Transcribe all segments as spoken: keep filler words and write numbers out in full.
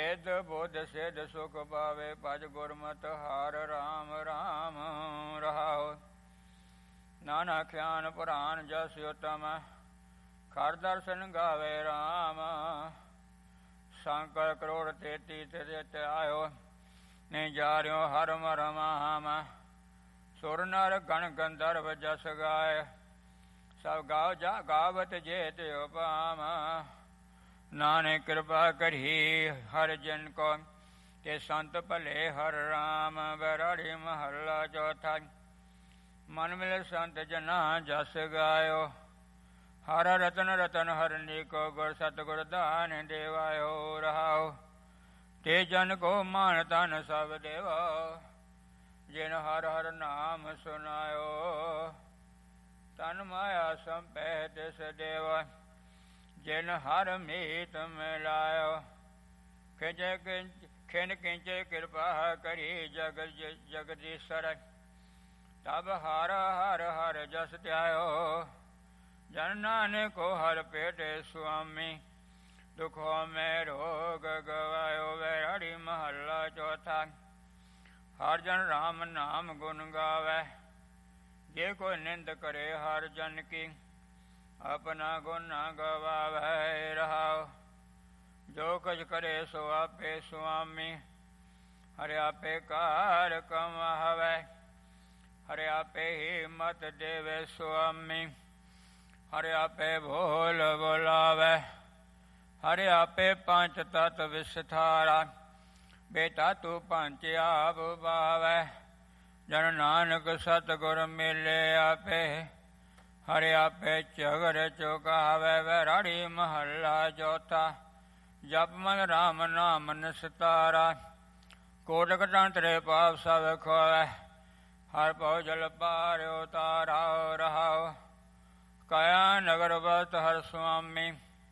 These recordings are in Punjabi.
ਵੇਦ ਬੁੱਧ ਸਿੱਧ ਸੁਖ ਪਾਵੇ, ਭਜ ਗੁਰਮਤਿ ਹਰਿ ਰਾਮ ਰਾਮ ਰਹਾਉ। ਨਾਨਕ ਖਿਆਨ ਪੁਰਾਨ ਜਸ ਉਤਮ, ਖਰ ਦਰਸ਼ਨ ਗਾਵੇ ਰਾਮ। ਸ਼ੰਕਰ ਕਰੋੜ ਤੇਤੀ ਤਿਤ ਆਇਓ, ਨੇ ਜਾਰਿਓ ਹਰ ਮਰਮਾਮ। ਸੁਰ ਨਰ ਗਣ ਗੰਧਰਵ ਜਸ ਗਾਏ, ਸਭ ਗਾਓ ਜਾ ਗਾਵਤ ਜੇ ਤਿਉ ਪਾਮ। ਨਾਨਕ ਕਿਰਪਾ ਕਰੀ ਹਰ ਜਨ ਕੋ, ਤੇ ਸੰਤ ਭਲੇ ਹਰ ਰਾਮ। ਬੈਰਾੜੀ ਮਹੱਲਾ ਚੌਥਾ। ਮਨ ਮਿਲ ਸੰਤ ਜਨਾ ਜਸ ਗਾਇਓ, ਹਰ ਰਤਨ ਰਤਨ ਹਰ ਨੀਕੋ। ਗੁਰ ਸਤਿਗੁਰ ਦਾਨ ਦੇਵਾਇਓ ਰਹਾਉ, ਤੇ ਜਨ ਕੋ ਮਾਨ ਤਨ ਸਭ ਦੇਵੋ। ਜਿਨ ਹਰ ਹਰ ਨਾਮ ਸੁਨਾਇਓ, ਤਨ ਮਾਇਆ ਸੰਪੈ ਤਿਸ ਦੇਵਾ। ਜਿਨ ਹਰ ਮੀਤ ਮਿਲਾਇਓ, ਖਿਜੈ ਖਿਨ ਕਿੰਚੇ ਕਿਰਪਾ ਕਰੀ। ਜਗ ਜਗਦੀਸ਼ਰ ਤਬ ਹਰ ਹਰ ਹਰ ਜਸ ਧਿਆਇਓ। ਜਨ ਨਾਨਕੋ ਹਰ ਭੇਟੇ ਸੁਆਮੀ, ਦੁਖੋ ਮੈਂ ਰੋਗ ਗਵਾਇਓ। ਬੈਰਾੜੀ ਮਹੱਲਾ ਚੌਥਾ। ਹਰ ਜਨ ਰਾਮ ਨਾਮ ਗੁਣ ਗਾਵੈ, ਜੇ ਕੋਈ ਨਿੰਦ ਕਰੇ ਹਰ ਜਨ ਕੀ। ਆਪਣਾ ਗੁਣ ਨਾ ਗਵਾਵੈ ਰਹਾਉ, ਜੋ ਕੁਝ ਕਰੇ ਸੋ ਆਪੇ ਸੁਆਮੀ। ਹਰਿ ਆਪੇ ਕਾਰ ਕਮਾਵੈ, ਹਰਿ ਆਪੇ ਹੀ ਮਤ ਦੇਵੇ ਸੁਆਮੀ। ਹਰਿ ਆਪੇ ਬੋਲ ਬੁਲਾਵੈ, ਹਰਿ ਆਪੇ ਪੰਚ ਤਤ ਵਿਸਥਾਰਾ। ਬੇਟਾ ਤੂੰ ਪੰਚ ਆਪ ਪਾਵੈ, ਜਨ ਨਾਨਕ ਸਤਿਗੁਰ ਮਿਲੇ ਆਪੇ। ਹਰਿ ਆਪੇ ਝਗਰ ਚੁਕਾਵੈ। ਬੈਰਾੜੀ ਮਹੱਲਾ ਚੌਥਾ। ਜਪ ਮਨ ਰਾਮ ਨਾਮ ਨਿਸਤਾਰਾ, ਕੋਟਿ ਕੰਤਰੇ ਪਾਪ ਸਭ ਖੋਵੈ। ਹਰ ਭਉ ਜਲ ਪਾਰ ਉਤਾਰਾ ਰਹਾਉ, ਕਾਇਆ ਨਗਰ ਵਸਤ ਹਰ ਸੁਆਮੀ।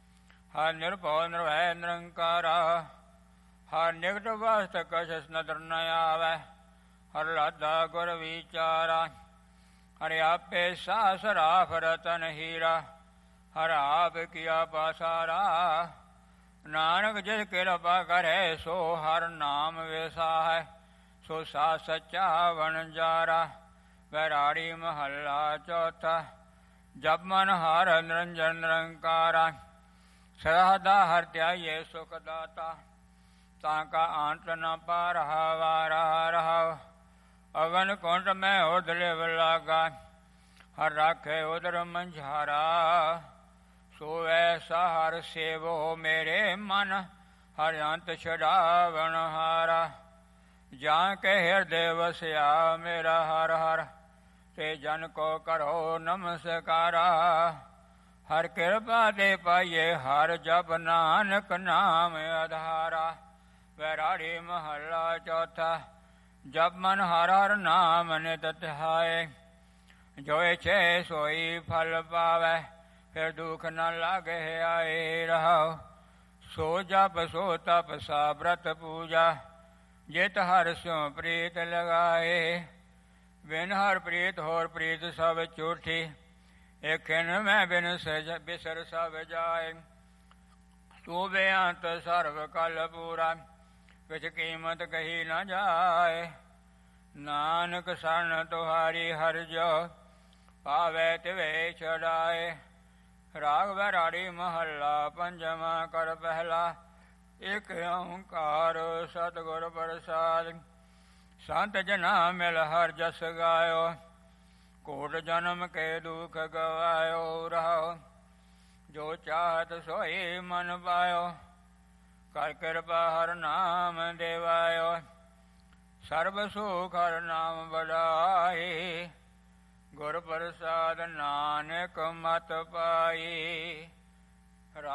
ਹਰ ਨਿਰਭਉ ਨਿਰਵੈ ਨਿਰੰਕਾਰਾ, ਹਰ ਨਿਕਟ ਵਸਤ ਕਛ ਨਦਰ ਨ ਆਵੈ। ਹਰ ਲਾਧਾ ਗੁਰ ਵਿਚਾਰਾ, ਹਰਿ ਆਪੇ ਸਾਸ ਰਾਫ ਰਤਨ ਹੀਰਾ। ਹਰ ਆਪ ਕੀਆ ਪਾਸਾਰਾ, ਨਾਨਕ ਜਿਸ ਕਿਰਪਾ ਕਰੇ ਸੋ ਹਰ ਨਾਮ ਵਿਸਾਹੈ। ਸੋ ਸਾ ਸੱਚਾ ਵਣਜਾਰਾ। ਬੈਰਾੜੀ ਮਹੱਲਾ ਚੌਥਾ। ਜਪ ਮਨ ਹਰ ਨਿਰੰਜਨ ਨਿਰੰਕਾਰਾ, ਸਦਾ ਦਾ ਹਰ ਧਿਆਈਏ ਸੁਖ ਦਾਤਾ। ਤਾਂ ਕਾ ਅੰਤ ਨ ਪਾਰਹਾ ਵਾਰਾ ਰਹਾਉ, ਅਗਨ ਕੁੰਡ ਮੈਂ ਉਦਲੇ ਲਾਗਾ। ਹਰ ਰਾਖੇ ਉਦਰ ਮੰਝਾਰਾ, ਸੋ ਐਸਾ ਹਰ ਸੇਵੋ ਮੇਰੇ ਮਨ। ਹਰ ਅੰਤ ਛਡਾਵਣ ਹਾਰਾ, ਜਾਂ ਕੇ ਹਿਰਦੇ ਵਸਿਆ ਮੇਰਾ ਹਰ ਹਰ। ਤੇ ਜਨ ਕੋ ਕਰੋ ਨਮਸਕਾਰਾ, ਹਰ ਕਿਰਪਾ ਦੇ ਪਾਈਏ ਹਰ ਜਪ ਨਾਨਕ ਨਾਮ ਆਧਾਰਾ। ਬੈਰਾੜੀ ਮਹੱਲਾ ਚੌਥਾ। ਜਪ ਮਨ ਹਰ ਹਰ ਨਾਮ ਨਿਤ ਧਿਆਏ, ਜੋ ਇਛੇ ਸੋਈ ਫਲ ਪਾਵੈ। ਫਿਰ ਦੁਖ ਨ ਲਾਗੇ ਆਏ ਰਹਾਉ, ਸੋ ਜਪ ਸੋ ਤਪ ਸਾ ਬ੍ਰਤ ਪੂਜਾ। ਜਿਤ ਹਰ ਸਿਉ ਪ੍ਰੀਤ ਲਗਾਏ, ਬਿਨ ਹਰ ਪ੍ਰੀਤ ਹੋਰ ਪ੍ਰੀਤ ਸਭ ਝੂਠੀ। ਇਕਿਨ ਮੈਂ ਬਿਨ ਸਜ ਬਿਸਰ ਸਭ ਜਾਏ, ਤੂੰ ਬੇਅੰਤ ਸਰਵ ਕਲ ਪੂਰਾ। ਕੁਛ ਕੀਮਤ ਕਹੀ ਨ ਜਾਏ, ਨਾਨਕ ਸਰਨ ਤੁਹਾਰੀ ਹਰਿ ਜੋ। ਪਾਵੈ ਤਿਵੇ ਛਡਾਏ। ਰਾਗ ਬੈਰਾੜੀ ਮਹੱਲਾ ਪੰਜਵਾਂ। ਕਰ ਪਹਿਲਾ ਇਕ ਓਂਕਾਰ ਸਤਿਗੁਰ ਪ੍ਰਸਾਦਿ। ਸੰਤ ਜਨਾ ਮਿਲ ਹਰ ਜਸ ਗਾਇਓ, ਕੋਟ ਜਨਮ ਕੇ ਦੁਖ ਗਵਾਇਓ ਰਹਾਉ। ਜੋ ਚਾਹਤ ਸੋਈ ਮਨ ਪਾਇਓ, ਕਰ ਕਿਰਪਾ ਹਰ ਨਾਮ ਦੇਵਾਇਓ। ਸਰਬ ਸੁਖ ਹਰ ਨਾਮ ਬੜਾਈ, ਗੁਰ ਪ੍ਰਸਾਦ ਨਾਨਕ ਮਤ ਪਾਈ।